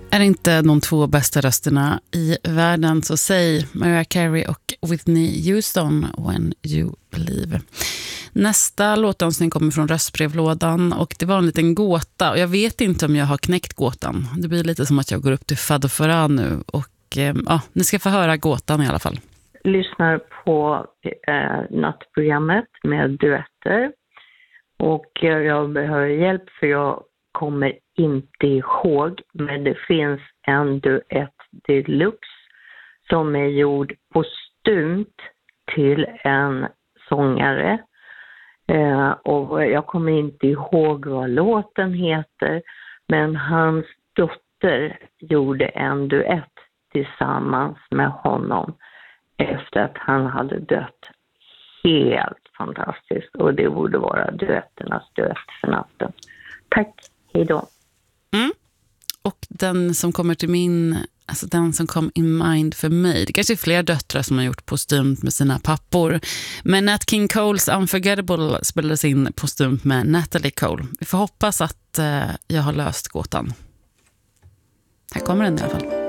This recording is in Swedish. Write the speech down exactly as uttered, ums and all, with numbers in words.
Är inte de två bästa rösterna i världen, så säg Mariah Carey och Whitney Houston, When You Believe. Nästa låtdansning kommer från röstbrevlådan och det var en liten gåta och jag vet inte om jag har knäckt gåtan. Det blir lite som att jag går upp till Fado Farah nu och eh, ja, ni ska få höra gåtan i alla fall. Lyssnar på eh, nattprogrammet med duetter och jag behöver hjälp för jag kommer inte ihåg, men det finns en duett deluxe som är gjord postumt till en sångare eh, och jag kommer inte ihåg vad låten heter, men hans dotter gjorde en duett tillsammans med honom efter att han hade dött. Helt fantastiskt, och det borde vara duetternas duett för natten. Tack, hej då. Mm. Och den som kommer till min, alltså den som kom in mind för mig, det kanske är fler döttrar som har gjort postumt med sina pappor, men Nat King Coles Unforgettable spelades in postumt med Natalie Cole. Vi får hoppas att eh, jag har löst gåtan. Här kommer den i alla fall.